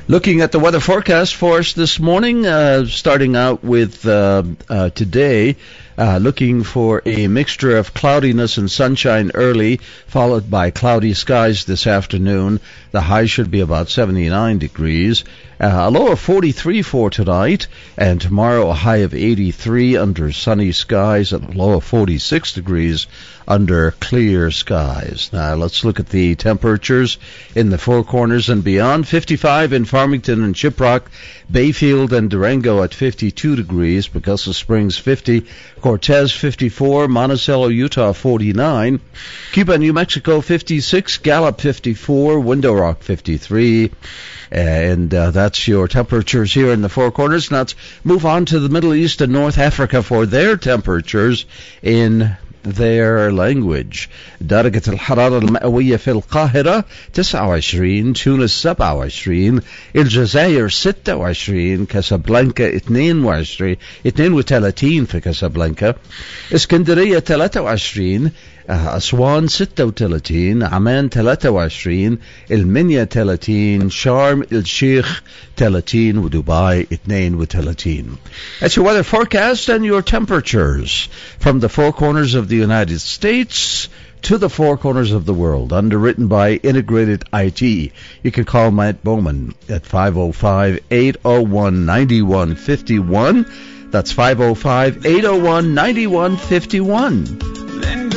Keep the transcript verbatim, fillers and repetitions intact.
Looking at the weather forecast for us this morning, uh, starting out with uh, uh, today, uh, looking for a mixture of cloudiness and sunshine early, followed by cloudy skies this afternoon. The high should be about seventy-nine degrees. Uh, a low of forty-three for tonight, and tomorrow a high of eighty-three under sunny skies and a low of forty-six degrees under clear skies. Now let's look at the temperatures in the Four Corners and beyond. fifty-five in Farmington and Shiprock, Bayfield and Durango at fifty-two degrees, Augusta Springs fifty, Cortez fifty-four, Monticello, Utah forty-nine, Cuba, New Mexico fifty-six, Gallup fifty-four, Window Rock fifty-three, and uh, that's your temperatures here in the Four Corners. Now let's move on to the Middle East and North Africa for their temperatures in their language. درجة الحرارة المئوية في القاهرة تسعة وعشرين، تونس سبعة وعشرين، الجزائر ستة وعشرين، كاسابلانكا اثنين وعشرين اثنين وثلاثين في كاسابلانكا، اسكندرية ثلاثة وعشرين، أسوان ستة وثلاثين، عمان ثلاثة وعشرين، المنيا ثلاثين، شرم الشيخ ثلاثين ودبي اثنين وثلاثين. That's your weather forecast and your temperatures from the Four Corners of the United States to the Four Corners of the world, underwritten by Integrated I T. You can call Matt Bowman at five oh five, eight oh one, nine one five one. That's five oh five, eight oh one, nine one five one.